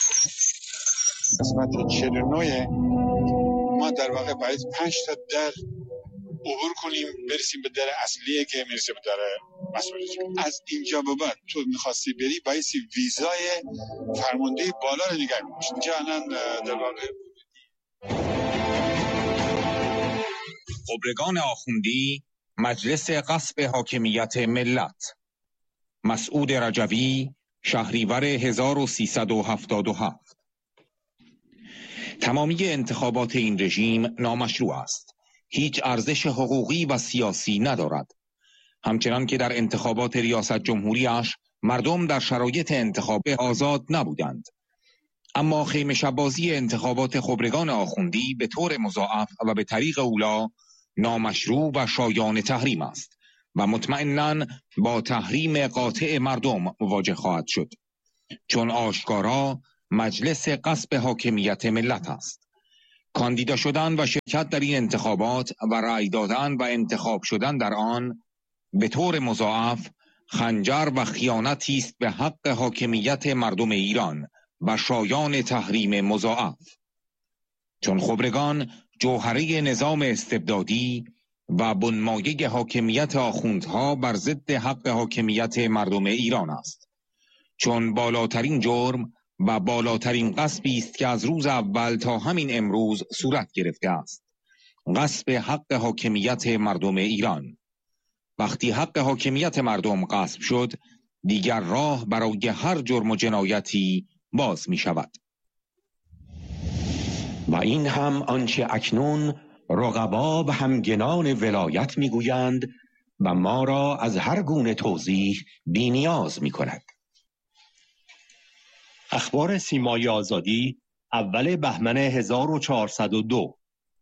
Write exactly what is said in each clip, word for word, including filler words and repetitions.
قسمت چهل و نه ما در واقع باید پنج تا در عبور کنیم برسیم به در اصلیه که میرسه به در مسئولیت. از اینجا به بعد تو میخواستی بری بایستی ویزای فرمانده بالا رو نگه می‌داشت. اینجا الان در واقع خبرگان آخوندی، مجلس غصب حاکمیت ملت. مسعود رجوی، شهریور هزار و سیصد و هفتاد و هفت. تمامی انتخابات این رژیم نامشروع است. هیچ ارزش حقوقی و سیاسی ندارد. همچنان که در انتخابات ریاست جمهوریش مردم در شرایط انتخاب آزاد نبودند. اما خیمه شبازی انتخابات خبرگان آخوندی به طور مضاعف و به طریق اولا نامشروع و شایان تحریم است و مطمئناً با تحریم قاطع مردم مواجه خواهد شد، چون آشکارا مجلس غصب حاکمیت ملت است. کاندیدا شدن و شرکت در این انتخابات و رأی دادن و انتخاب شدن در آن به طور مضاعف خنجر و خیانتی است به حق حاکمیت مردم ایران و شایان تحریم مضاعف، چون خبرگان جوهره نظام استبدادی و بنمایه حاکمیت آخوندها بر ضد حق حاکمیت مردم ایران است، چون بالاترین جرم و بالاترین غصبی است که از روز اول تا همین امروز صورت گرفته است، غصب حق حاکمیت مردم ایران. وقتی حق حاکمیت مردم غصب شد، دیگر راه برای هر جرم و جنایتی باز می شود. و این هم آنچه اکنون رقبا به همگنان ولایت می گویند و ما را از هر گونه توضیح بی نیاز می کند. اخبار سیمای آزادی، اول بهمن هزار و چهارصد و دو.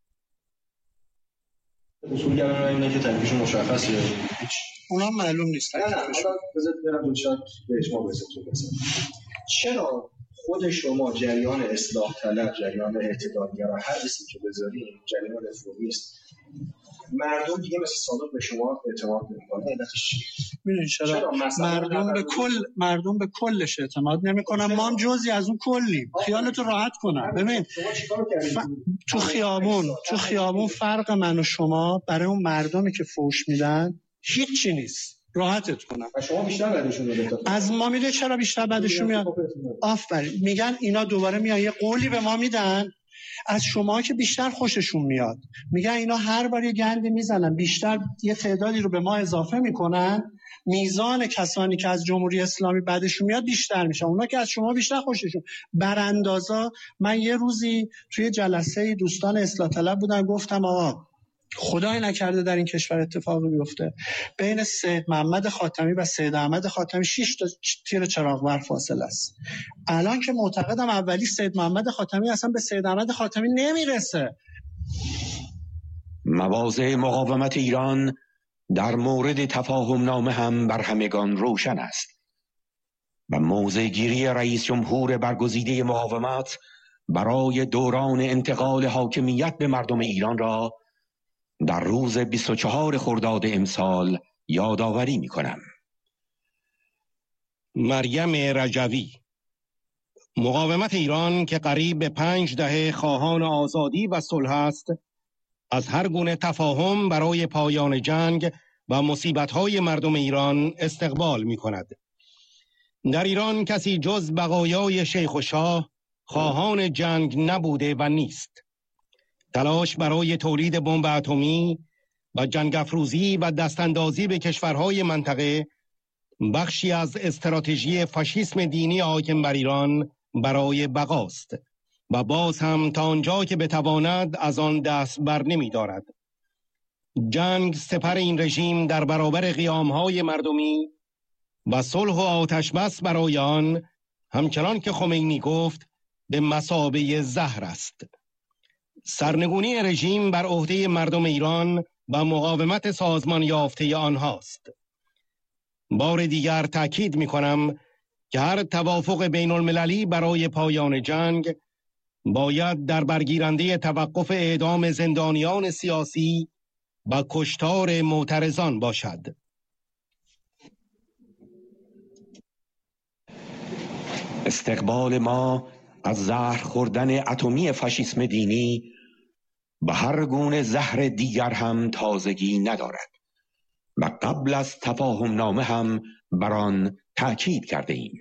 اصولگران اینه که تکلیفشون مشخصه، اونا معلوم نیست. نه نه حالا بذارید برم دو شاید به اجماع برسیم. چرا خود شما جریان اصلاح طلب، جریان اعتدالگرا، هر اسمی که بذارین، جریان رفرمیست، مردم دیگه مثل سابق به شما اعتماد نمی‌کنن؟ علتش چیه؟ میدونی چرا؟ مردم به کل مردم به کلش اعتماد نمی‌کنن. ما هم جزئی از اون کلیم. خیالتو راحت کنم. ببین ف... تو خیابون تو خیابون فرق من و شما برای اون مردمی که فوش میدن هیچی نیست. راحتت کنم. شما بیشتر بعدشون میاد. از ما میده چرا بیشتر بعدشون میاد؟ آفرین. میگن اینا دوباره میان یه قولی به ما میدن، از شما که بیشتر خوششون میاد. میگن اینا هر بار یه گندی میزنن، بیشتر یه تعدادی رو به ما اضافه میکنن، میزان کسانی که از جمهوری اسلامی بعدشون میاد بیشتر میشه. اونا که از شما بیشتر خوششون. براندازا من یه روزی توی جلسه دوستان اصلاح طلب بودن، گفتم آقا خدای نکرده در این کشور اتفاقی بیفته، بین سید محمد خاتمی و سید احمد خاتمی شش تا تیر چراغ فاصله است. الان که معتقدم اولی سید محمد خاتمی اصلا به سید احمد خاتمی نمیرسه. مواضع مقاومت ایران در مورد تفاهم نامه هم بر همگان روشن است و موضع گیری رئیس جمهور برگزیده مقاومت برای دوران انتقال حاکمیت به مردم ایران را در روز بیست و چهارم خرداد امسال یادآوری می‌کنم. مریم رجوی. مقاومت ایران که قریب به پنج دهه خواهان آزادی و صلح است، از هر گونه تفاهم برای پایان جنگ و مصیبت‌های مردم ایران استقبال می‌کند. در ایران کسی جز بقایای شیخ و شاه خواهان جنگ نبوده و نیست. تلاش برای تولید بمب اتمی و جنگ افروزی و دستاندازی به کشورهای منطقه بخشی از استراتژی فاشیسم دینی حاکم بر ایران برای بقاست و باز هم تا آنجا که بتواند از آن دست بر نمی دارد. جنگ سپر این رژیم در برابر قیامهای مردمی و صلح و آتش بس برای آن، همچنان که خمینی گفت، به مثابه زهر است. سرنگونی رژیم بر عهده مردم ایران و مقاومت سازمان یافته آنهاست. بار دیگر تأکید می کنم که هر توافق بین المللی برای پایان جنگ باید در برگیرنده توقف اعدام زندانیان سیاسی و کشتار معترضان باشد. استقبال ما از زهر خوردن اتمی فاشیسم دینی به هر گونه زهر دیگر هم تازگی ندارد و قبل از تفاهم نامه هم بر آن تأکید کرده ایم.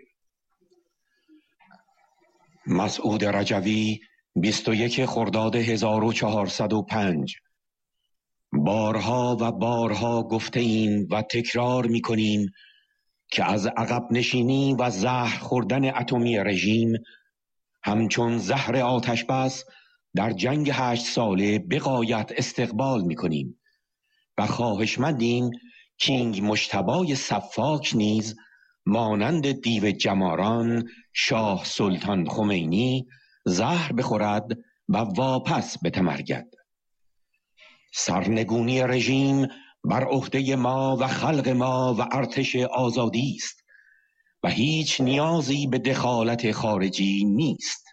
مسعود رجوی، بیست و یک خرداد هزار و چهارصد و پنج. بارها و بارها گفته ایم و تکرار می کنیم که از عقب نشینی و زهر خوردن اتمی رژیم همچون زهر آتش بس در جنگ هشت ساله به غایت استقبال می کنیم و خواهشمندیم کینگ مجتبی سفاک نیز مانند دیو جماران شاه سلطان خمینی زهر بخورد و واپس بتمرگد. سرنگونی رژیم بر عهده ما و خلق ما و ارتش آزادی است و هیچ نیازی به دخالت خارجی نیست.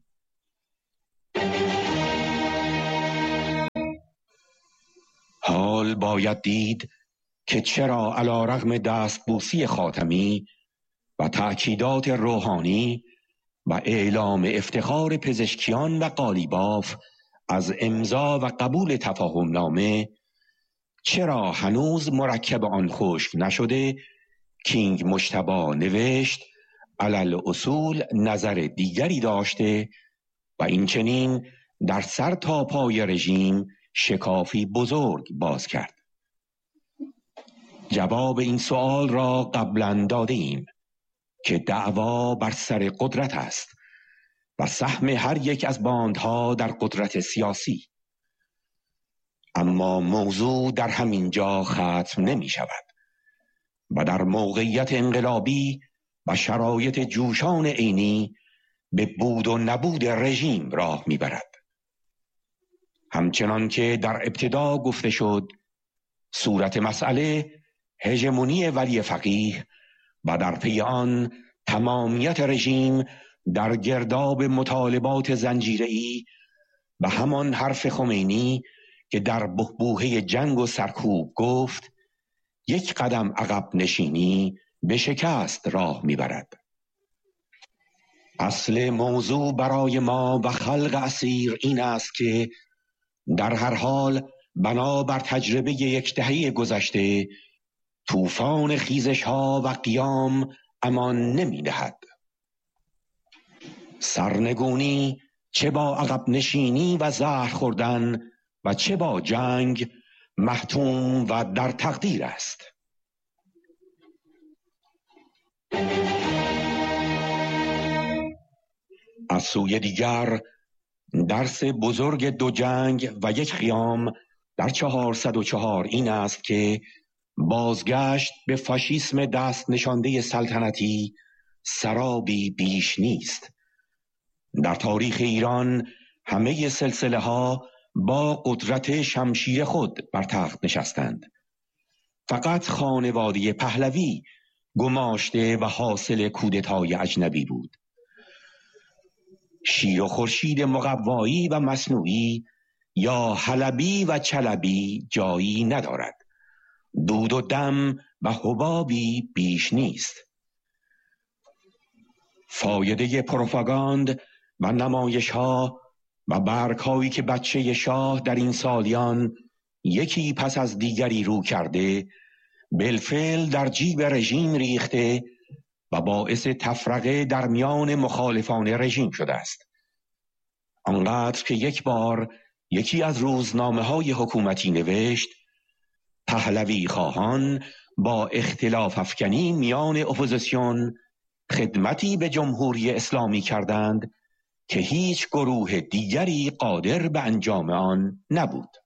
حال باید دید که چرا علیرغم دستبوسی خاتمی و تأکیدات روحانی و اعلام افتخار پزشکیان و قالیباف از امضا و قبول تفاهم نامه، چرا هنوز مرکب آن خشک نشده کینگ مجتبی نوشت علل اصول نظر دیگری داشته و این چنین در سر تا پای رژیم شکافی بزرگ باز کرد. جواب این سوال را قبلا داده ایم که دعوا بر سر قدرت است و سهم هر یک از باندها در قدرت سیاسی. اما موضوع در همین جا ختم نمی شود و در موقعیت انقلابی و شرایط جوشان عینی به بود و نبود رژیم راه می برد. همچنان که در ابتدا گفته شد، صورت مسئله هژمونی ولی فقیه و در پی آن تمامیت رژیم در گرداب مطالبات زنجیره‌ای و همان حرف خمینی که در بحبوحه جنگ و سرکوب گفت یک قدم عقب نشینی به شکست راه میبرد. اصل موضوع برای ما و خلق اسیر این است که در هر حال بنا بر تجربه یک دهه گذشته طوفان خیزش ها و قیام امان نمی دهد. سرنگونی چه با عقب نشینی و زهر خوردن و چه با جنگ محتوم و در تقدیر است. از سوی دیگر درس بزرگ دو جنگ و یک قیام در چهارصد و چهار این است که بازگشت به فاشیسم دست نشانده سلطنتی سرابی بیش نیست. در تاریخ ایران همه سلسله ها با قدرت شمشیر خود بر تخت نشستند. فقط خانواده پهلوی گماشته و حاصل کودتای اجنبی بود. شیر و خورشید مقوایی و مصنوعی یا حلبی و چلبی جایی ندارد. دود و دم و حبابی بیش نیست. فایده پروپاگاند و نمایش ها و برگ هایی که بچه شاه در این سالیان یکی پس از دیگری رو کرده بالفعل در جیب رژیم ریخته و باعث تفرقه در میان مخالفان رژیم شده است. آنقدر که یک بار یکی از روزنامه های حکومتی نوشت پهلوی خواهان با اختلاف افکنی میان اپوزیسیون خدمتی به جمهوری اسلامی کردند که هیچ گروه دیگری قادر به انجام آن نبود.